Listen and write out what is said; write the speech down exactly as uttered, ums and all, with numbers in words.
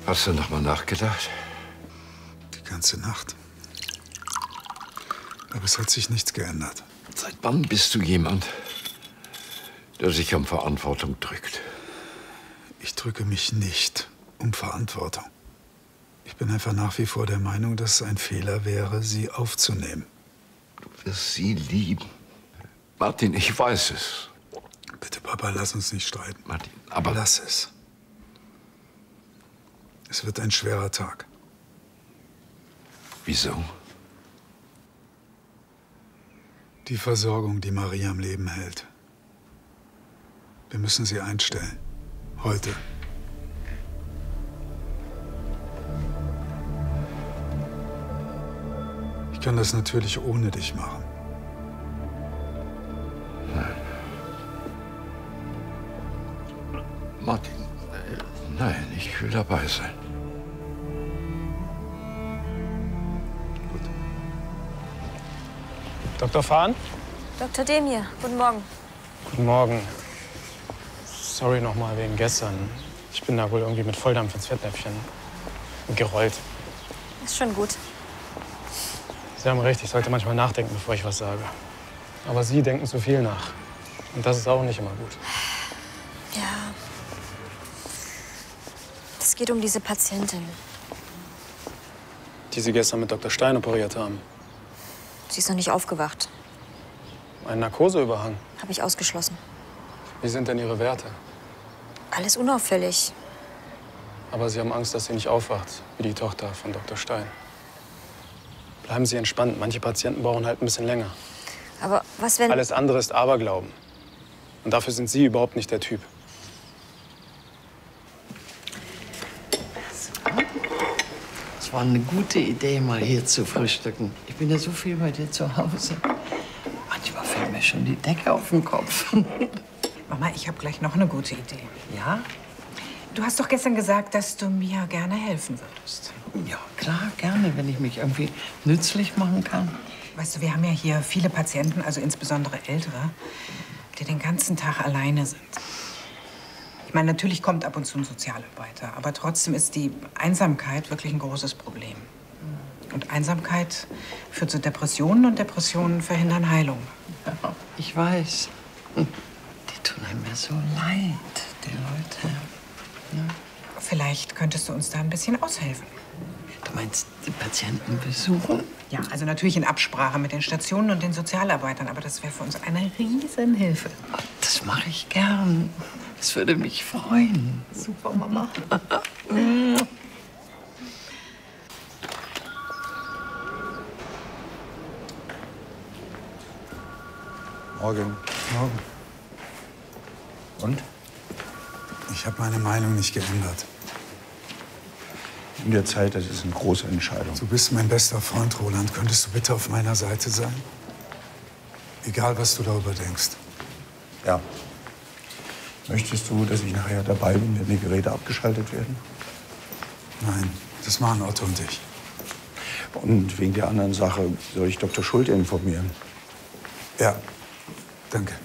Hast du noch mal nachgedacht? Die ganze Nacht. Aber es hat sich nichts geändert. Seit wann bist du jemand, der sich um Verantwortung drückt? Ich drücke mich nicht um Verantwortung. Ich bin einfach nach wie vor der Meinung, dass es ein Fehler wäre, sie aufzunehmen. Du wirst sie lieben. Martin, ich weiß es. Bitte, Papa, lass uns nicht streiten. Martin, aber... Lass es. Es wird ein schwerer Tag. Wieso? Die Versorgung, die Marie am Leben hält. Wir müssen sie einstellen. Heute. Ich kann das natürlich ohne dich machen. Nein. Martin, äh, nein, ich will dabei sein. Gut. Doktor Fahn? Doktor Demir, guten Morgen. Guten Morgen. Sorry nochmal wegen gestern. Ich bin da wohl irgendwie mit Volldampf ins Fettnäpfchen gerollt. Ist schon gut. Sie haben recht, ich sollte manchmal nachdenken, bevor ich was sage. Aber Sie denken zu viel nach. Und das ist auch nicht immer gut. Ja. Es geht um diese Patientin. Die Sie gestern mit Doktor Stein operiert haben. Sie ist noch nicht aufgewacht. Ein Narkoseüberhang. Habe ich ausgeschlossen. Wie sind denn Ihre Werte? Alles unauffällig. Aber Sie haben Angst, dass sie nicht aufwacht, wie die Tochter von Doktor Stein. Bleiben Sie entspannt. Manche Patienten brauchen halt ein bisschen länger. Aber was, wenn... Alles andere ist Aberglauben. Und dafür sind Sie überhaupt nicht der Typ. Es war eine gute Idee, mal hier zu frühstücken. Ich bin ja so viel bei dir zu Hause. Manchmal fällt mir schon die Decke auf den Kopf. Mama, ich habe gleich noch eine gute Idee. Ja? Du hast doch gestern gesagt, dass du mir gerne helfen würdest. Ja, klar, gerne, wenn ich mich irgendwie nützlich machen kann. Weißt du, wir haben ja hier viele Patienten, also insbesondere Ältere, die den ganzen Tag alleine sind. Ich meine, natürlich kommt ab und zu ein Sozialarbeiter, aber trotzdem ist die Einsamkeit wirklich ein großes Problem. Und Einsamkeit führt zu Depressionen und Depressionen verhindern Heilung. Ja, ich weiß. Die tun einem ja so leid, die Leute. Ja. Vielleicht könntest du uns da ein bisschen aushelfen. Du meinst, die Patienten besuchen? Ja, also natürlich in Absprache mit den Stationen und den Sozialarbeitern, aber das wäre für uns eine Riesenhilfe. Das mache ich gern. Das würde mich freuen. Super, Mama. Morgen. Morgen. Und? Ich habe meine Meinung nicht geändert. In der Zeit, das ist eine große Entscheidung. Du bist mein bester Freund, Roland. Könntest du bitte auf meiner Seite sein? Egal, was du darüber denkst. Ja. Möchtest du, dass ich nachher dabei bin, wenn die Geräte abgeschaltet werden? Nein, das machen Otto und ich. Und wegen der anderen Sache soll ich Doktor Schulte informieren? Ja, danke.